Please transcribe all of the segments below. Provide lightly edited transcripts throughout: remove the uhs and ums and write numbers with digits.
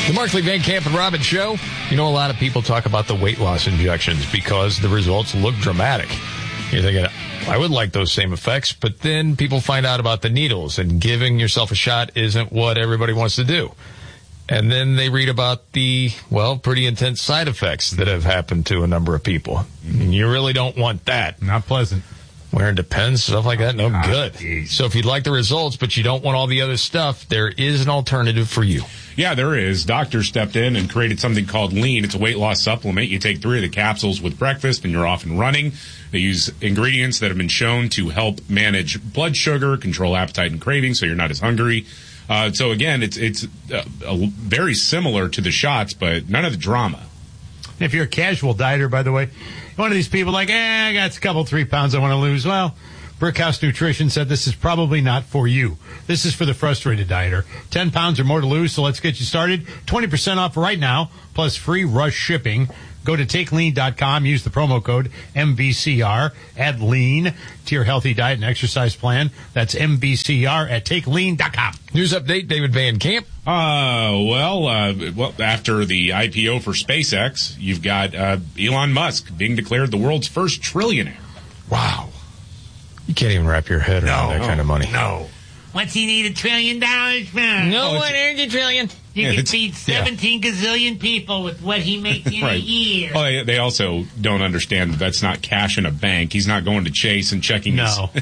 The Markley, Van Camp, and Robbins Show. You know, a lot of people talk about the weight loss injections because the results look dramatic. You're thinking, I would like those same effects, but then people find out about the needles, and giving yourself a shot isn't what everybody wants to do. And then they read about the, well, pretty intense side effects that have happened to a number of people. You really don't want that. Not pleasant. Wearing Depends, stuff like that, no good. Geez. So if you'd like the results, but you don't want all the other stuff, there is an alternative for you. Yeah, there is. Doctors stepped in and created something called Lean. It's a weight loss supplement. You take 3 of the capsules with breakfast and you're off and running. They use ingredients that have been shown to help manage blood sugar, control appetite and cravings so you're not as hungry. So again, it's very similar to the shots, but none of the drama. If you're a casual dieter, by the way, one of these people like, I got a couple, 3 pounds I want to lose. Well, Brickhouse Nutrition said this is probably not for you. This is for the frustrated dieter. 10 pounds or more to lose, so let's get you started. 20% off right now, plus free rush shipping. Go to TakeLean.com, use the promo code MVCR, add lean to your healthy diet and exercise plan. That's MVCR at TakeLean.com. News update, David Van Camp. Well, after the IPO for SpaceX, you've got Elon Musk being declared the world's first trillionaire. Wow. You can't even wrap your head around that kind of money. No. What's he need $1 trillion for? No one earned $1 trillion. You can feed 17 gazillion people with what he makes in a year. Well, they also don't understand that that's not cash in a bank. He's not going to Chase and checking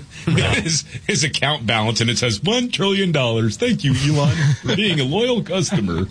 his account balance, and it says $1 trillion. Thank you, Elon, for being a loyal customer.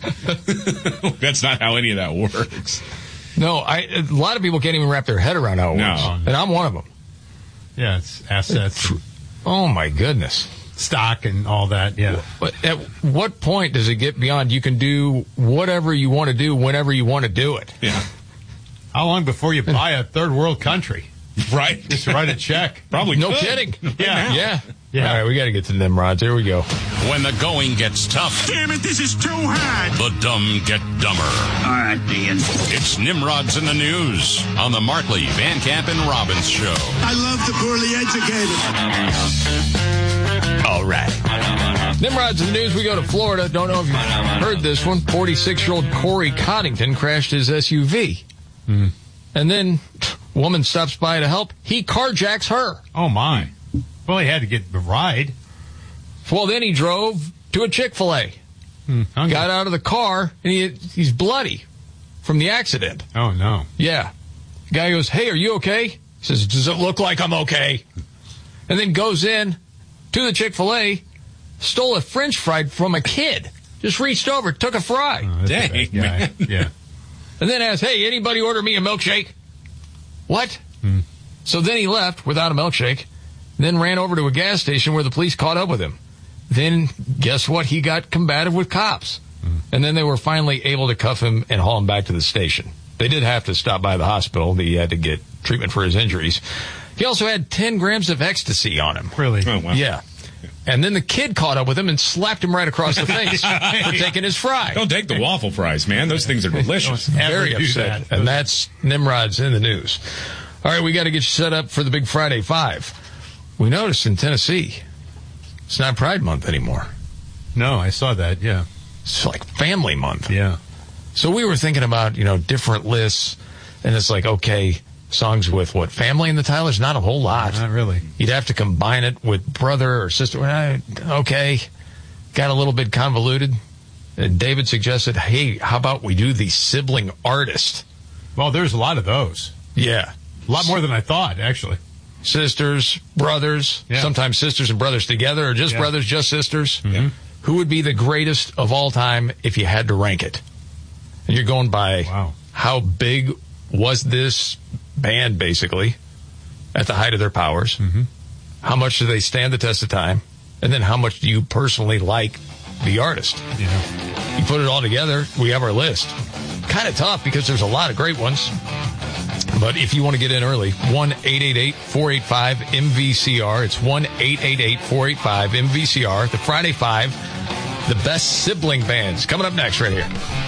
That's not how any of that works. No, a lot of people can't even wrap their head around how it works. And I'm one of them. Yeah, it's assets. Oh, my goodness. Stock and all that, yeah. But at what point does it get beyond you can do whatever you want to do whenever you want to do it? Yeah. How long before you buy a third world country? Right. Just write a check. Probably No could. kidding. Yeah. All right, we got to get to Nimrods. Here we go. When the going gets tough, Damn it, this is too hard. the dumb get dumber. All right, Ian. It's Nimrods in the News on the Markley, Van Camp, and Robbins Show. I love the poorly educated. All right. Nimrods in the News, we go to Florida. Don't know if you've heard this one. 46-year-old Corey Coddington crashed his SUV. And then woman stops by to help. He carjacks her. Oh, my. Well, he had to get a ride. Well, then he drove to a Chick-fil-A. Got out of the car, and he's bloody from the accident. Oh, no. Yeah. The guy goes, hey, are you okay? He says, does it look like I'm okay? And then goes in to the Chick-fil-A, stole a French fry from a kid. Just reached over, took a fry. Oh, Dang, man. Yeah. And then asked, hey, anybody order me a milkshake? What? So then he left without a milkshake, then ran over to a gas station where the police caught up with him. Then, guess what? He got combative with cops. And then they were finally able to cuff him and haul him back to the station. They did have to stop by the hospital. He had to get treatment for his injuries. He also had 10 grams of ecstasy on him. Really? Oh, wow. Yeah. And then the kid caught up with him and slapped him right across the face for taking his fry. Don't take the waffle fries, man. Those things are delicious. Very do upset. that. And that's Nimrod's in the News. All right, we got to get you set up for the Big Friday 5. We noticed in Tennessee, it's not Pride Month anymore. No, I saw that, yeah. It's like Family Month. Yeah. So we were thinking about, different lists, and it's like, okay, songs with what? Family in the title? There's not a whole lot. Not really. You'd have to combine it with brother or sister. Okay. Got a little bit convoluted. And David suggested, hey, how about we do the sibling artist? Well, there's a lot of those. Yeah. A lot more than I thought, actually. Sisters, brothers, sometimes sisters and brothers together, or just brothers, just sisters. Mm-hmm. Who would be the greatest of all time if you had to rank it? And you're going by how big was this band, basically, at the height of their powers? Mm-hmm. How much do they stand the test of time? And then how much do you personally like the artist? Yeah. You put it all together, we have our list. Kind of tough because there's a lot of great ones. But if you want to get in early, 1-888-485-MVCR. It's 1-888-485-MVCR. The Friday 5, the best sibling bands. Coming up next right here.